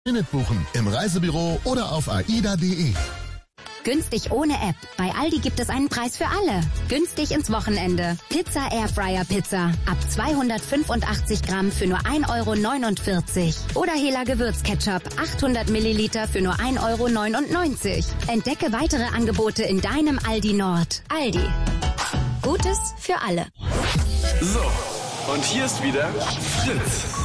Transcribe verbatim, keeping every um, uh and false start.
Minute buchen, im Reisebüro oder auf aida punkt de. Günstig ohne App. Bei Aldi gibt es einen Preis für alle. Günstig ins Wochenende. Pizza Airfryer Pizza. Ab zweihundertfünfundachtzig Gramm für nur ein Euro neunundvierzig. Oder Hela Gewürzketchup. achthundert Milliliter für nur ein Euro neunundneunzig. Entdecke weitere Angebote in deinem Aldi Nord. Aldi. Gutes für alle. So, und hier ist wieder Fritz.